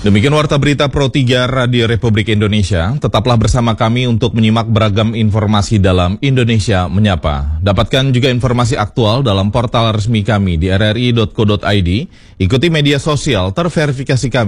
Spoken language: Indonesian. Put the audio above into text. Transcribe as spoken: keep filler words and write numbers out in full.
Demikian Warta Berita Pro tiga Radio Republik Indonesia. Tetaplah bersama kami untuk menyimak beragam informasi dalam Indonesia Menyapa. Dapatkan juga informasi aktual dalam portal resmi kami di r r i dot co dot i d. Ikuti media sosial terverifikasi kami